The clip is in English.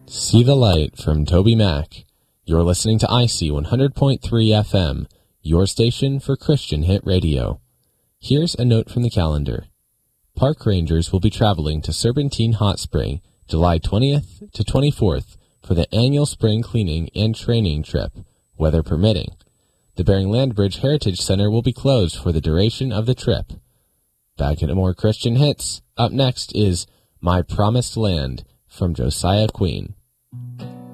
See the Light from Toby Mac. You're listening to IC 100.3 FM, your station for Christian hit radio. Here's a note from the calendar. Park rangers will be traveling to Serpentine Hot Spring July 20th to 24th for the annual spring cleaning and training trip, weather permitting. The Bering Landbridge Heritage Center will be closed for the duration of the trip. Back at more Christian hits, up next is My Promised Land from Josiah Queen.